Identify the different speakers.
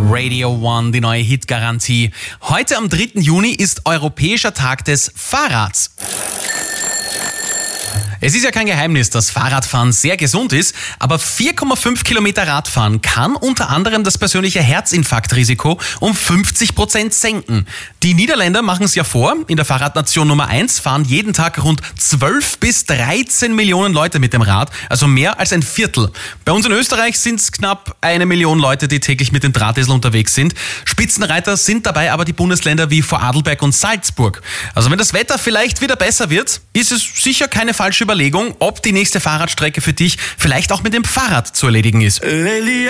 Speaker 1: Radio One, die neue Hitgarantie. Heute am 3. Juni ist Europäischer Tag des Fahrrads. Es ist ja kein Geheimnis, dass Fahrradfahren sehr gesund ist, aber 4,5 Kilometer Radfahren kann unter anderem das persönliche Herzinfarktrisiko um 50% senken. Die Niederländer machen es ja vor. In der Fahrradnation Nummer 1 fahren jeden Tag rund 12 bis 13 Millionen Leute mit dem Rad, also mehr als ein Viertel. Bei uns in Österreich sind es knapp 1 Million Leute, die täglich mit dem Drahtesel unterwegs sind. Spitzenreiter sind dabei aber die Bundesländer wie Vorarlberg und Salzburg. Also wenn das Wetter vielleicht wieder besser wird, ist es sicher keine falsche Überlegung, ob die nächste Fahrradstrecke für dich vielleicht auch mit dem Fahrrad zu erledigen ist.